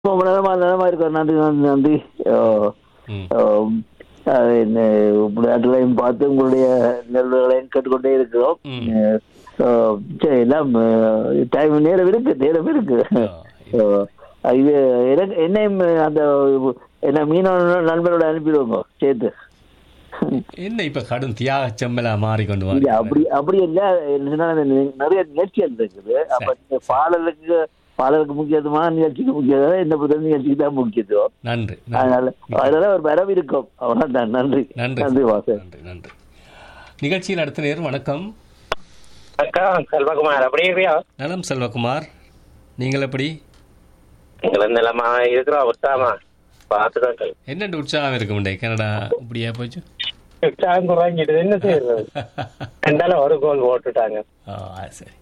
ரொம்ப நலமா இருக்கோம். நன்றி நன்றி நன்றி. நாட்டுகளையும் பார்த்து உங்களுடைய நிகழ்வுகளையும் கேட்டுக்கொண்டே இருக்கிறோம். சரி, எல்லாம் நேரம் இருக்கு. இது என்னையும் அந்த என்ன மீனவ நண்பரோட அனுப்பிடுவோங்க சேர்த்து. என்ன இப்ப கடும் தியாக செம்மலா மாறிக்கொண்டு அப்படி இல்ல, நிறைய நிகழ்ச்சிகள் இருக்குது. அப்ப பாடலுக்கு முக்கியத்துவமான நிகழ்ச்சிக்கு முக்கியத்துவம், இந்த புத்தக நிகழ்ச்சிக்கு தான் முக்கியத்துவம். நன்றி. அதனால ஒரு வரவு இருக்கும். அவ்வளவுதான். நன்றி நன்றி வாசன். நன்றி. நிகழ்ச்சியில் அடுத்த நேரம். வணக்கம். செல்வகுமார், அப்படி இருக்கியா? நலம் செல்வகுமார், நீங்கள் எப்படி? நிலமா இருக்கிறோம். உற்சாகமா பார்த்துதான் என்ன உற்சாகம் இருக்கு முண்டே? கனடா இப்படியா போச்சு? உற்சாகம் குறைஞ்சிட்டு என்ன செய்யறது? ரெண்டாலும் ஒரு கோல் போட்டுட்டாங்க. சரி,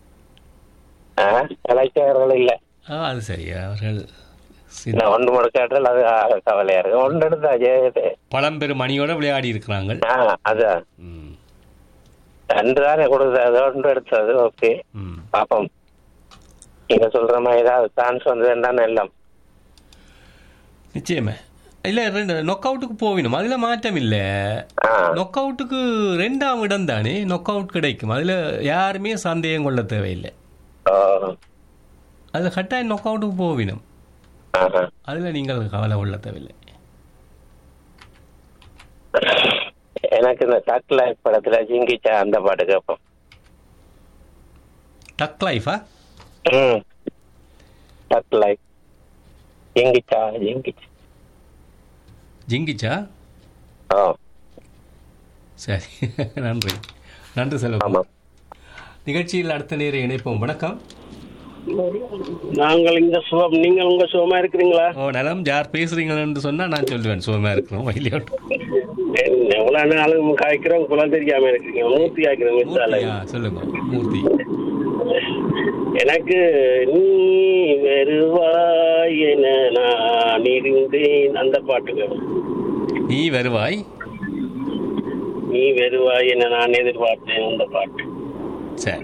கலைச்சவர்கள் இல்ல. அது சரி. அவர்கள் ஒன்று முடக்காற்றல் அது கவலையா இருக்கு. ஒன்று எடுத்தா ஜெயதே பழம்பெரும் மணியோட விளையாடி இருக்கிறாங்க. அதான் ரெண்டு தானே கொடுத்தது, ஒன்று எடுத்தது. ஓகே, பாப்போம். நீங்க சொல்ற மாதிரி ஏதாவது சான்ஸ் வந்ததுன்னா எல்லாம் நிச்சயமா இல்ல. நொக் அவுட்டுக்கு போகணும், அதுல மாற்றம் இல்ல. நொக் அவுட்டுக்கு 2ஆம் இடம் தானே நொக் அவுட் கிடைக்கும். அதுல யாருமே சந்தேகம் கொள்ள தேவையில்லை. அது கட்டாயம் நொக் அவுட்டுக்கு போகணும். அதுல நீங்கள் கவலை கொள்ள தேவையில்லை. எனக்கு இந்த டக் லைஃப் படத்துல ஜிங்கிச்சா அந்த பாட்டு கேட்போம். டக் லைஃபா? டக் லைஃப் ஜிங்கிச்சா. சரி, நன்றி செல்வம். நிகழ்ச்சியில் அடுத்த நேரம் இணைப்போம். வணக்கம். நாங்கள் இங்க சுகம், நீங்கள் உங்க சுகமா இருக்கிறீங்களா? நலம். யார் பேசுறீங்கன்னு சொன்னா நான் சொல்லுவேன் சுகமா இருக்கிறோம். எவ்வளவு நாளும் காய்க்கிறோம், குலம் தெரியாம இருக்கிறீங்க. மூர்த்தி காய்க்கிறோம். சொல்லுங்க மூர்த்தி. எனக்கு நீ வருவாய் என நான் இருந்தேன், அந்த பாட்டுக்கு. நீ வருவாய் என நான் எதிர்பார்த்தேன், அந்த பாட்டு. சரி,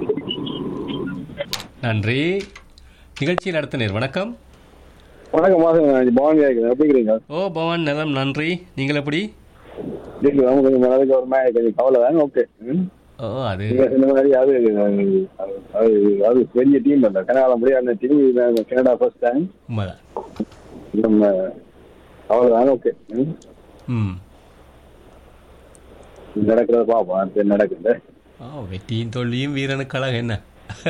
நன்றி. நிகழ்ச்சியில் அடுத்த நேர். வணக்கம். வணக்கம் பவன் கேட்குறேன். எப்படி இருக்கிறீங்க? பவன் நலம், நன்றி. நீங்கள் எப்படி? கொஞ்சம் கவலை தாங்க. ஓகே. அது அது பெரிய டீம் இல்ல, கனடா முடியாத டீம். Canada first time. நம்ம அவ்வளவுதாங்க. ஓகே. நடக்கிறத பாப்போம். அடுத்து நடக்குது. வெற்றியும் தோல்வியும் வீரனுக்கு அழகு. என்ன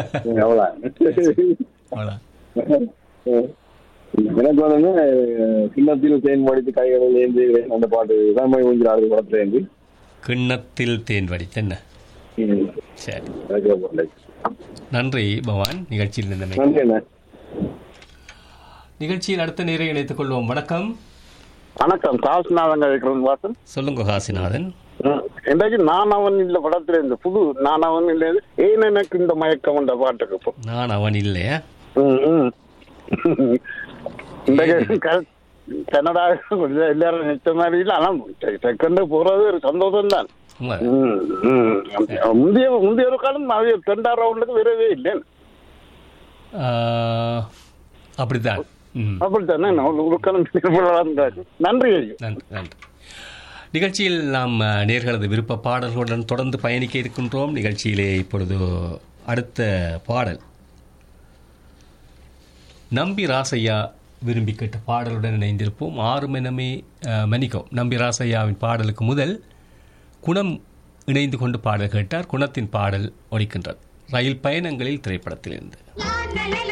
எனக்கு வந்து கிண்ணத்தில் தேன் வடித்து கைகளில் ஏந்தி அந்த பாட்டு தான் ஊஞ்சி ஆறு படத்துல இருந்து கிண்ணத்தில் தேன் வடித்து. என்ன? சரி, நன்றி பவான். நிகழ்ச்சியில் இருந்தமை. நிகழ்ச்சியில் அடுத்த நேரம் இணைத்துக் கொள்வோம். வணக்கம். வணக்கம். காசிநாதன். சொல்லுங்க காசிநாதன். இன்றைக்கு நான் அவன் இல்ல படத்துல இருந்து புது நான் அவன் இல்ல, ஏன் எனக்கு இந்த மயக்கம் என்ற பாட்டுக்கு நான் அவன் இல்லையா? கனடா எல்லாரும் நிச்சய மாதிரி இல்லை. ஆனா செகண்ட் போறது ஒரு சந்தோஷம் தான். முந்தைய ஒரு காலம் 2ஆம் ரவுண்டுக்கு வரவே இல்லை. அப்படித்தானே. நன்றி. நிகழ்ச்சியில் நாம் நேர்களது விருப்ப பாடல்களுடன் தொடர்ந்து பயணிக்க இருக்கின்றோம். நிகழ்ச்சியிலே இப்பொழுது அடுத்த பாடல் நம்பி ராசையா விரும்பி கேட்ட பாடலுடன் இணைந்திருப்போம். 6 மணிக்கும் நம்பி ராசையாவின் பாடலுக்கு முதல் குணம் இணைந்து கொண்டு பாடல் கேட்டார். குணத்தின் பாடல் ஒலிக்கின்றது ரயில் பயணங்களில் திரைப்படத்திலிருந்து.